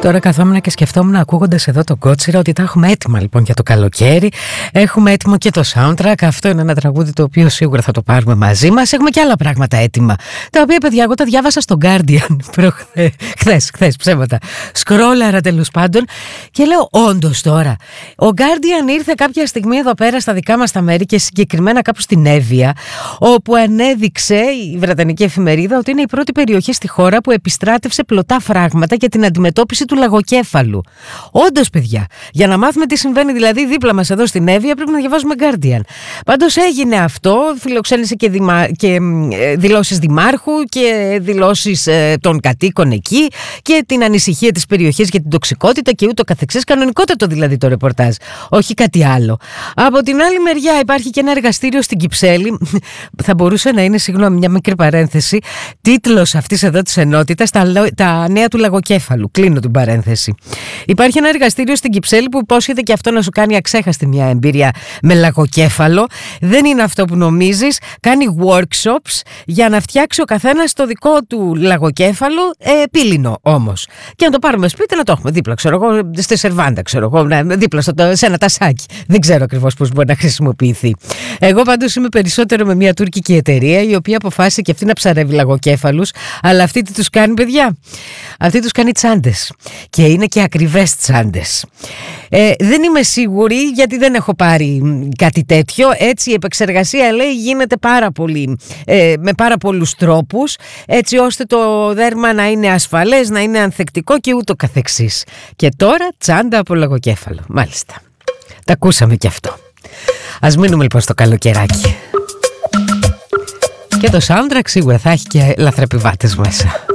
Τώρα καθόμουν και σκεφτόμουν ακούγοντας εδώ το Κότσιρα ότι τα έχουμε έτοιμα λοιπόν για το καλοκαίρι. Έχουμε έτοιμο και το soundtrack. Αυτό είναι ένα τραγούδι το οποίο σίγουρα θα το πάρουμε μαζί μας. Έχουμε και άλλα πράγματα έτοιμα. Τα οποία, παιδιά, εγώ τα διάβασα στο Guardian χθες, ψέματα. Σκρόλαρα τέλος πάντων και λέω όντως τώρα. Ο Guardian ήρθε κάποια στιγμή εδώ πέρα στα δικά μας τα μέρη και συγκεκριμένα κάπου στην Εύβοια, όπου ανέδειξε η Βρετανική εφημερίδα ότι είναι η πρώτη περιοχή στη χώρα που επιστράτευσε πλωτά φράγματα για την αντιμετώπιση του λαγοκέφαλου. Όντως, παιδιά, για να μάθουμε τι συμβαίνει δηλαδή δίπλα μας εδώ στην Εύβοια, πρέπει να διαβάζουμε Guardian. Πάντως έγινε αυτό, φιλοξένησε και δηλώσεις δημάρχου και δηλώσεις των κατοίκων εκεί και την ανησυχία της περιοχής για την τοξικότητα και ούτω καθεξής. Κανονικότατο δηλαδή το ρεπορτάζ, όχι κάτι άλλο. Από την άλλη μεριά υπάρχει και ένα εργαστήριο στην Κυψέλη. Θα μπορούσε να είναι, συγγνώμη, μια μικρή παρένθεση, τίτλος αυτής εδώ της ενότητας, τα νέα του λαγοκέφαλου. Κλείνω την παρένθεση. Υπάρχει ένα εργαστήριο στην Κυψέλη που υπόσχεται και αυτό να σου κάνει αξέχαστη μια εμπειρία με λαγοκέφαλο. Δεν είναι αυτό που νομίζεις. Κάνει workshops για να φτιάξει ο καθένας το δικό του λαγοκέφαλο, πύληνο όμως. Και να το πάρουμε σπίτι, να το έχουμε δίπλα, ξέρω εγώ, στη σερβάντα, ξέρω εγώ, δίπλα σε ένα τασάκι. Δεν ξέρω ακριβώς πώς μπορεί να χρησιμοποιηθεί. Εγώ πάντως είμαι περισσότερο με μια τουρκική εταιρεία η οποία αποφάσισε και αυτή να ψαρεύει λαγοκέφαλους. Αλλά αυτή τι τους κάνει, παιδιά? Αυτή τους κάνει τσάντες. Και είναι και ακριβές τσάντες. Δεν είμαι σίγουρη γιατί δεν έχω πάρει κάτι τέτοιο. Έτσι η επεξεργασία, λέει, γίνεται πάρα πολύ, με πάρα πολλούς τρόπους, έτσι ώστε το δέρμα να είναι ασφαλές, να είναι ανθεκτικό και ούτω καθεξής. Και τώρα τσάντα από λαγοκέφαλο. Μάλιστα. Τα ακούσαμε και αυτό. Ας μείνουμε λοιπόν στο καλοκαιράκι. Και το soundtrack σίγουρα θα έχει και λαθρεπιβάτες μέσα.